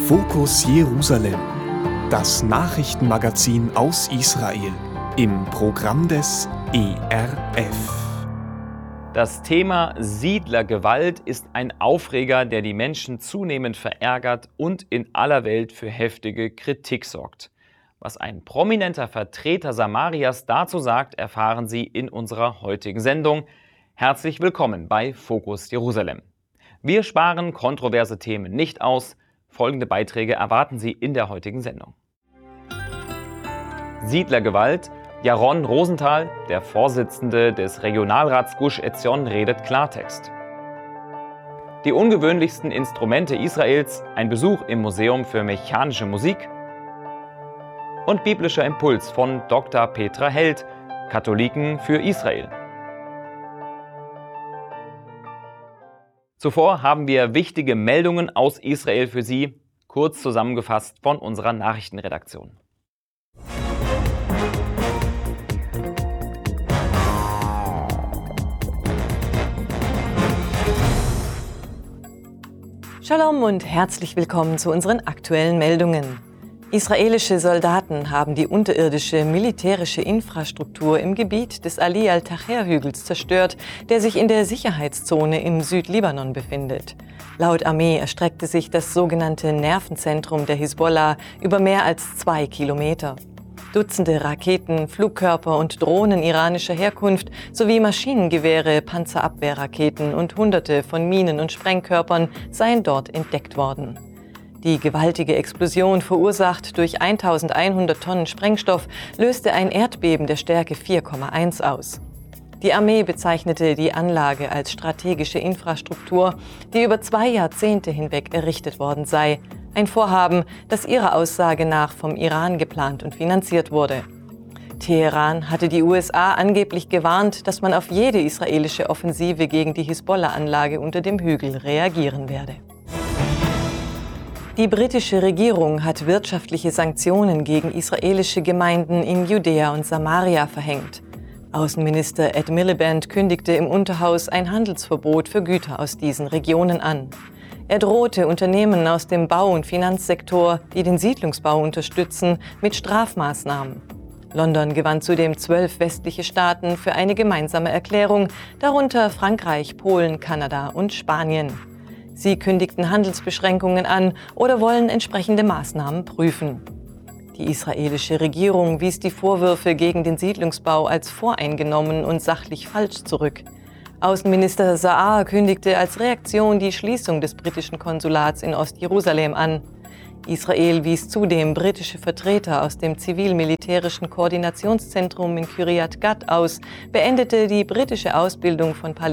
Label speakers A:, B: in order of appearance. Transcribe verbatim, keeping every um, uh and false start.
A: Fokus Jerusalem, das Nachrichtenmagazin aus Israel im Programm des E R F.
B: Das Thema Siedlergewalt ist ein Aufreger, der die Menschen zunehmend verärgert und in aller Welt für heftige Kritik sorgt. Was ein prominenter Vertreter Samarias dazu sagt, erfahren Sie in unserer heutigen Sendung. Herzlich willkommen bei Fokus Jerusalem. Wir sparen kontroverse Themen nicht aus. Folgende Beiträge erwarten Sie in der heutigen Sendung. Siedlergewalt. Jaron Rosenthal, der Vorsitzende des Regionalrats Gush Etzion, redet Klartext. Die ungewöhnlichsten Instrumente Israels, ein Besuch im Museum für mechanische Musik und biblischer Impuls von Doktor Petra Held, Katholiken für Israel. Zuvor haben wir wichtige Meldungen aus Israel für Sie, kurz zusammengefasst von unserer Nachrichtenredaktion.
C: Shalom und herzlich willkommen zu unseren aktuellen Meldungen. Israelische Soldaten haben die unterirdische militärische Infrastruktur im Gebiet des Ali al-Taher-Hügels zerstört, der sich in der Sicherheitszone im Südlibanon befindet. Laut Armee erstreckte sich das sogenannte Nervenzentrum der Hisbollah über mehr als zwei Kilometer. Dutzende Raketen, Flugkörper und Drohnen iranischer Herkunft sowie Maschinengewehre, Panzerabwehrraketen und Hunderte von Minen- und Sprengkörpern seien dort entdeckt worden. Die gewaltige Explosion, verursacht durch eintausendeinhundert Tonnen Sprengstoff, löste ein Erdbeben der Stärke vier Komma eins aus. Die Armee bezeichnete die Anlage als strategische Infrastruktur, die über zwei Jahrzehnte hinweg errichtet worden sei. Ein Vorhaben, das ihrer Aussage nach vom Iran geplant und finanziert wurde. Teheran hatte die U S A angeblich gewarnt, dass man auf jede israelische Offensive gegen die Hisbollah-Anlage unter dem Hügel reagieren werde. Die britische Regierung hat wirtschaftliche Sanktionen gegen israelische Gemeinden in Judäa und Samaria verhängt. Außenminister Ed Miliband kündigte im Unterhaus ein Handelsverbot für Güter aus diesen Regionen an. Er drohte Unternehmen aus dem Bau- und Finanzsektor, die den Siedlungsbau unterstützen, mit Strafmaßnahmen. London gewann zudem zwölf westliche Staaten für eine gemeinsame Erklärung, darunter Frankreich, Polen, Kanada und Spanien. Sie kündigten Handelsbeschränkungen an oder wollen entsprechende Maßnahmen prüfen. Die israelische Regierung wies die Vorwürfe gegen den Siedlungsbau als voreingenommen und sachlich falsch zurück. Außenminister Saar kündigte als Reaktion die Schließung des britischen Konsulats in Ostjerusalem an. Israel wies zudem britische Vertreter aus dem zivil-militärischen Koordinationszentrum in Kiryat Gat aus, beendete die britische Ausbildung von Palästinensern